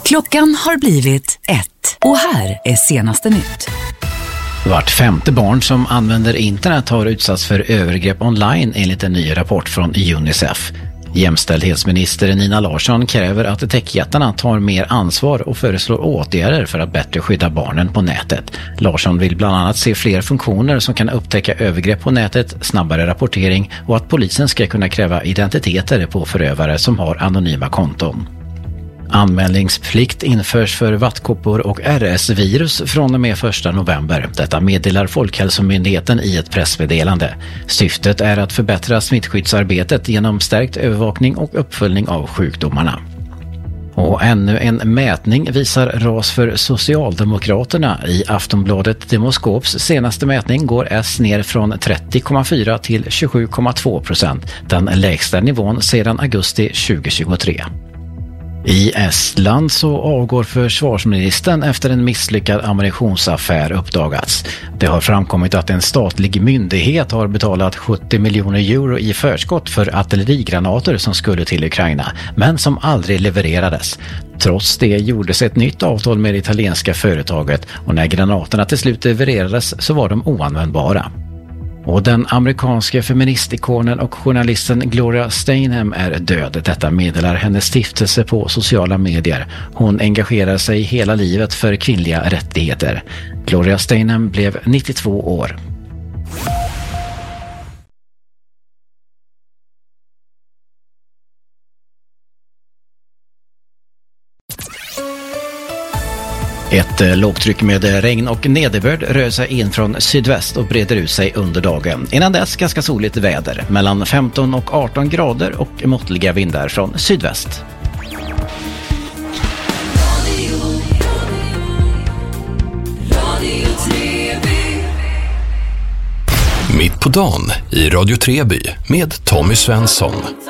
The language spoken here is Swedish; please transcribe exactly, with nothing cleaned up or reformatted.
Klockan har blivit ett och här är senaste nytt. Vart femte barn som använder internet har utsatts för övergrepp online enligt en ny rapport från Unicef. Jämställdhetsminister Nina Larsson kräver att techjättarna tar mer ansvar och föreslår åtgärder för att bättre skydda barnen på nätet. Larsson vill bland annat se fler funktioner som kan upptäcka övergrepp på nätet, snabbare rapportering och att polisen ska kunna kräva identiteter på förövare som har anonyma konton. Anmälningsplikt införs för vattkoppor och R S-virus från och med första november. Detta meddelar Folkhälsomyndigheten i ett pressmeddelande. Syftet är att förbättra smittskyddsarbetet genom stärkt övervakning och uppföljning av sjukdomarna. Och ännu en mätning visar ras för Socialdemokraterna. I Aftonbladet Demoskops senaste mätning går S ner från trettio komma fyra till tjugosju komma två procent, den lägsta nivån sedan augusti tjugohundratjugotre. I Estland så avgår försvarsministern efter en misslyckad ammunitionsaffär uppdagats. Det har framkommit att en statlig myndighet har betalat sjuttio miljoner euro i förskott för artillerigranater som skulle till Ukraina, men som aldrig levererades. Trots det gjordes ett nytt avtal med det italienska företaget och när granaterna till slut levererades så var de oanvändbara. Och den amerikanska feministikonen och journalisten Gloria Steinem är död. Detta meddelar hennes stiftelse på sociala medier. Hon engagerar sig hela livet för kvinnliga rättigheter. Gloria Steinem blev nittiotvå år. Ett lågtryck med regn och nederbörd rör sig in från sydväst och breder ut sig under dagen. Innan dess ganska soligt väder, mellan femton och arton grader och måttliga vindar från sydväst. Mitt på dagen i Radio Treby med Tommy Svensson.